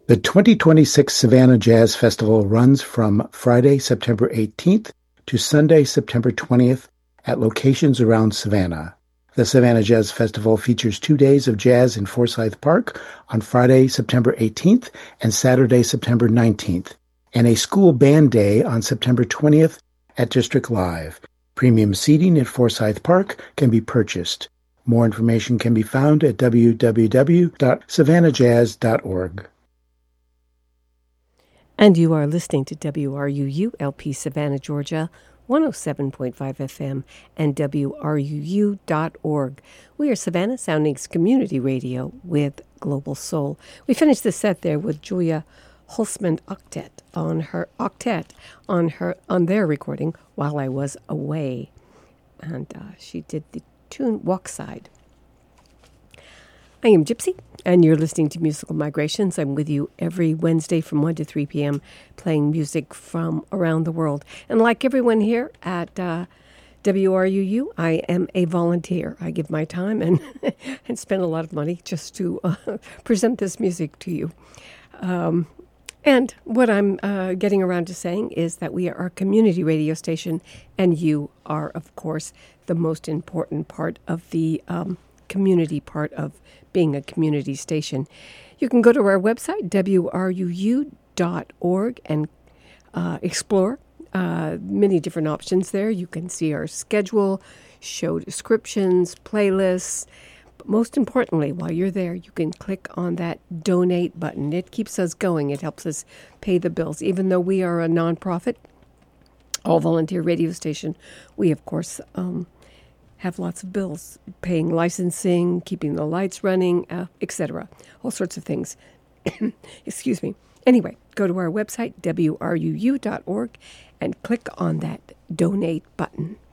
The 2026 Savannah Jazz Festival runs from Friday, September 18th to Sunday, September 20th at locations around Savannah. The Savannah Jazz Festival features 2 days of jazz in Forsyth Park on Friday, September 18th and Saturday, September 19th, and a school band day on September 20th at District Live. Premium seating at Forsyth Park can be purchased. More information can be found at www.savannahjazz.org. And you are listening to WRUU LP Savannah, Georgia, 107.5 FM and WRUU.org. We are Savannah Sounding's community radio with Global Soul. We finished the set there with Julia Holzman Octet on their recording While I Was Away. And she did the tune Walkside. I am Gypsy, and you're listening to Musical Migrations. I'm with you every Wednesday from 1 to 3 p.m. playing music from around the world. And like everyone here at WRUU, I am a volunteer. I give my time and spend a lot of money just to present this music to you. And what I'm getting around to saying is that we are a community radio station, and you are, of course, the most important part of the community part of being a community station. You can go to our website, wruu.org, and explore many different options there. You can see our schedule, show descriptions, playlists. But most importantly, while you're there, you can click on that donate button. It keeps us going. It helps us pay the bills. Even though we are a nonprofit, all-volunteer radio station, we, of course, have lots of bills, paying licensing, keeping the lights running, etc. All sorts of things. Excuse me. Anyway, go to our website, wruu.org, and click on that donate button.